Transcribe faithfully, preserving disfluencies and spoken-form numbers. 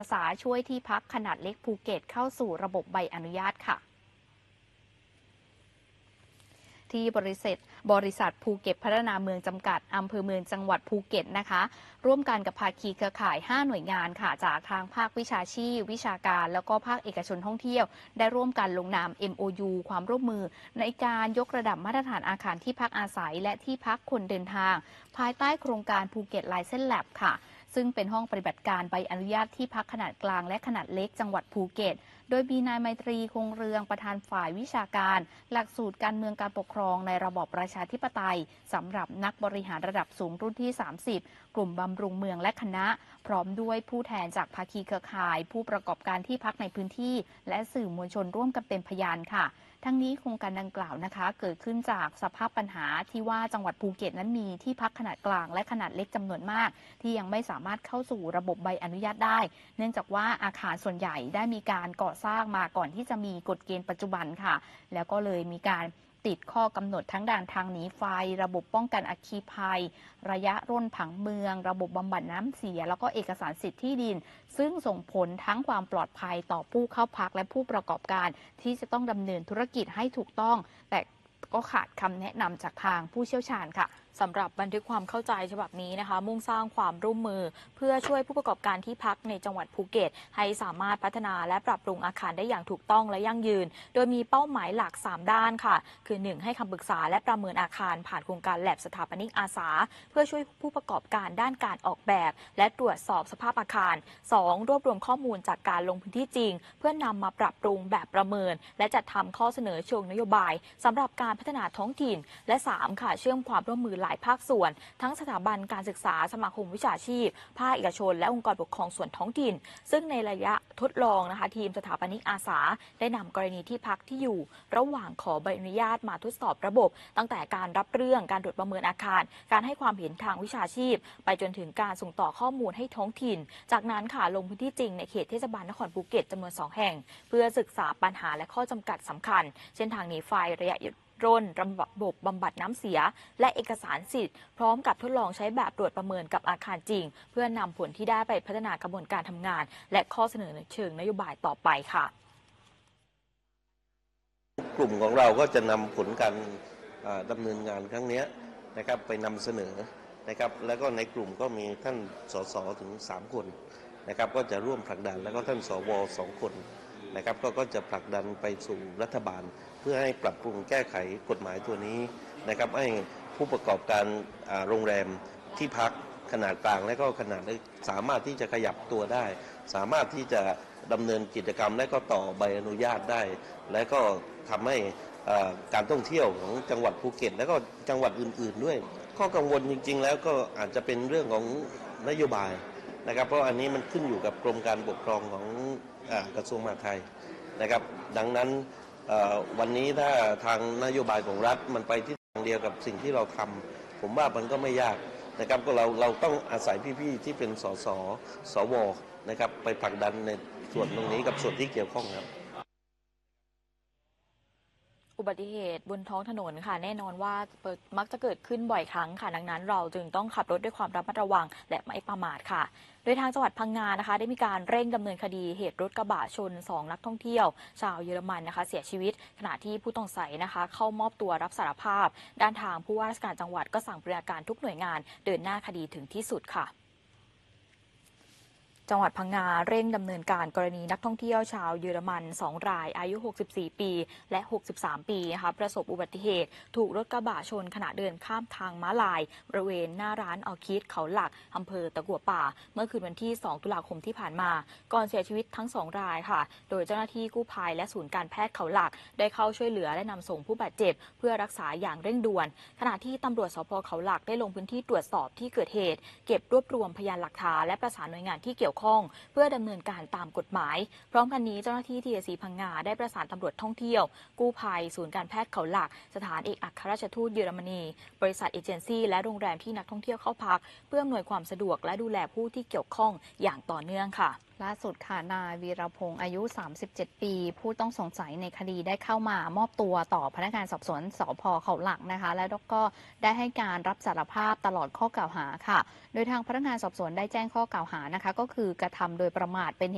อาสาช่วยที่พักขนาดเล็กภูเก็ตเข้าสู่ระบบใบอนุญาตค่ะที่บริษัทบริษัทภูเก็ตพัฒนาเมืองจำกัดอำเภอเมืองจังหวัดภูเก็ตนะคะร่วมกันกับภาคีเครือข่ายห้าหน่วยงานค่ะจากทางภาควิชาชีพวิชาการแล้วก็ภาคเอกชนท่องเที่ยวได้ร่วมกันลงนาม เอ็ม โอ ยู ความร่วมมือในการยกระดับมาตรฐานอาคารที่พักอาศัยและที่พักคนเดินทางภายใต้โครงการภูเก็ตไลเซนส์แลบค่ะซึ่งเป็นห้องปฏิบัติการใบอนุญาตที่พักขนาดกลางและขนาดเล็กจังหวัดภูเก็ตโดยมีนายไมตรีคงเรืองประธานฝ่ายวิชาการหลักสูตรการเมืองการปกครองในระบอบประชาธิปไตยสำหรับนักบริหารระดับสูงรุ่นที่ สามสิบ กลุ่มบำรุงเมืองและคณะพร้อมด้วยผู้แทนจากภาคีเครือข่ายผู้ประกอบการที่พักในพื้นที่และสื่อมวลชนร่วมกันเป็นพยานค่ะทั้งนี้โครงการดังกล่าวนะคะเกิดขึ้นจากสภาพปัญหาที่ว่าจังหวัดภูเก็ตนั้นมีที่พักขนาดกลางและขนาดเล็กจำนวนมากที่ยังไม่สามารถเข้าสู่ระบบใบอนุญาตได้เนื่องจากว่าอาคารส่วนใหญ่ได้มีการก่อสร้างมาก่อนที่จะมีกฎเกณฑ์ปัจจุบันค่ะแล้วก็เลยมีการติดข้อกำหนดทั้งด่านทางหนีไฟระบบป้องกันอัคคีภัยระยะร่นผังเมืองระบบบำบัดน้ำเสียแล้วก็เอกสารสิทธิ์ที่ดินซึ่งส่งผลทั้งความปลอดภัยต่อผู้เข้าพักและผู้ประกอบการที่จะต้องดำเนินธุรกิจให้ถูกต้องแต่ก็ขาดคำแนะนำจากทางผู้เชี่ยวชาญค่ะสำหรับบันทึกความเข้าใจฉบับนี้นะคะมุ่งสร้างความร่วมมือเพื่อช่วยผู้ประกอบการที่พักในจังหวัดภูเก็ตให้สามารถพัฒนาและปรับปรุงอาคารได้อย่างถูกต้องและยั่งยืนโดยมีเป้าหมายหลักสามด้านค่ะคือหนึ่งให้คำปรึกษาและประเมินอาคารผ่านโครงการแลบสถาปนิกอาสาเพื่อช่วยผู้ประกอบการด้านการออกแบบและตรวจสอบสภาพอาคารสองรวบรวมข้อมูลจากการลงพื้นที่จริงเพื่อนำมาปรับปรุงแบบประเมินและจัดทำข้อเสนอเชิงนโยบายสำหรับการพัฒนาท้องถิ่นและสามค่ะเชื่อมความร่วมมือหลายภาคส่วนทั้งสถาบันการศึกษาสมาคมวิชาชีพภาคเอกชนและองค์กรปกครองส่วนท้องถิ่นซึ่งในระยะทดลองนะคะทีมสถาปนิกอาสาได้นำกรณีที่พักที่อยู่ระหว่างขอใบอนุญาตมาทดสอบระบบตั้งแต่การรับเรื่องการตรวจประเมินอาคารการให้ความเห็นทางวิชาชีพไปจนถึงการส่งต่อข้อมูลให้ท้องถิ่นจากนั้นค่ะลงพื้นที่จริงในเขตเทศบาลนครภูเก็ตจำนวนสองแห่งเพื่อศึกษาปัญหาและข้อจำกัดสำคัญเช่นทางหนีไฟระยะร่นระบบบำบัดน้ำเสียและเอกสารสิทธิ์พร้อมกับทดลองใช้แบบตรวจประเมินกับอาคารจริงเพื่อนำผลที่ได้ไปพัฒนากระบวนการทำงานและข้อเสนอในเชิงนโยบายต่อไปค่ะกลุ่มของเราก็จะนำผลการดำเนินงานครั้งนี้นะครับไปนำเสนอนะครับแล้วก็ในกลุ่มก็มีท่านสสถึงสามคนนะครับก็จะร่วมผลักดันแล้วก็ท่านสวสองคนนะครับก็ก็จะผลักดันไปสู่รัฐบาลเพื่อให้ปรับปรุงแก้ไขกฎหมายตัวนี้นะครับให้ผู้ประกอบการโรงแรมที่พักขนาดกลางและก็ขนาดเล็กสามารถที่จะขยับตัวได้สามารถที่จะดำเนินกิจกรรมและก็ต่อใบอนุญาตได้และก็ทำให้การท่องเที่ยวของจังหวัดภูเก็ตและก็จังหวัดอื่นๆด้วยข้อกังวลจริงๆแล้วก็อาจจะเป็นเรื่องของนโยบายนะครับเพราะอันนี้มันขึ้นอยู่กับกรมการปกครองของกระทรวงมหาดไทยนะครับดังนั้นวันนี้ถ้าทางนโยบายของรัฐมันไปที่ทางเดียวกับสิ่งที่เราทำผมว่ามันก็ไม่ยากนะครับก็เราเราต้องอาศัยพี่ๆที่เป็นสสสวนะครับไปผลักดันในส่วนตรงนี้กับส่วนที่เกี่ยวข้องครับอุบัติเหตุบนท้องถนนค่ะแน่นอนว่ามักจะเกิดขึ้นบ่อยครั้งค่ะดังนั้นเราจึงต้องขับรถด้วยความระมัดระวังและไม่ประมาทค่ะโดยทางจังหวัดพังงานะคะได้มีการเร่งดำเนินคดีเหตุรถกระบะชนสองนักท่องเที่ยวชาวเยอรมันนะคะเสียชีวิตขณะที่ผู้ต้องสงสัยนะคะเข้ามอบตัวรับสารภาพด้านทางผู้ว่าราชการจังหวัดก็สั่งปฏิบัติการทุกหน่วยงานเดินหน้าคดีถึงที่สุดค่ะจังหวัดพังงาเร่งดำเนินการกรณีนักท่องเที่ยวชาวเยอรมันสองรายอายุหกสิบสี่ปีและหกสิบสามปีนะคะประสบอุบัติเหตุถูกรถกระบะชนขณะเดินข้ามทางม้าลายบริเวณหน้าร้านออคิดเขาหลักอำเภอตะกั่วป่าเมื่อคืนวันที่สองตุลาคมที่ผ่านมาก่อนเสียชีวิตทั้งสองรายค่ะโดยเจ้าหน้าที่กู้ภัยและศูนย์การแพทย์เขาหลักได้เข้าช่วยเหลือและนำส่งผู้บาดเจ็บเพื่อรักษาอย่างเร่งด่วนขณะที่ตำรวจสภ.เขาหลักได้ลงพื้นที่ตรวจสอบที่เกิดเหตุเก็บรวบรวมพยานหลักฐานและประสานหน่วยงานที่เกี่ยวข้องเพื่อดำเนินการตามกฎหมายพร้อมกันนี้เจ้าหน้าที่ ที เอ ซี พังงาได้ประสานตำรวจท่องเที่ยวกู้ภัยศูนย์การแพทย์เขาหลักสถานเอกอัครราชทูตเยอรมนีบริษัทเอเจนซี่และโรงแรมที่นักท่องเที่ยวเข้าพักเพื่ออำนวยความสะดวกและดูแลผู้ที่เกี่ยวข้องอย่างต่อเนื่องค่ะล่าสุดค่ะนายวีรพงศ์อายุสามสิบเจ็ดปีผู้ต้องสงสัยในคดีได้เข้ามามอบตัวต่อพนักงานสอบสวนสภ.เขาหลักนะคะและก็ได้ให้การรับสารภาพตลอดข้อกล่าวหาค่ะโดยทางพนักงานสอบสวนได้แจ้งข้อกล่าวหานะคะก็คือกระทำโดยประมาทเป็น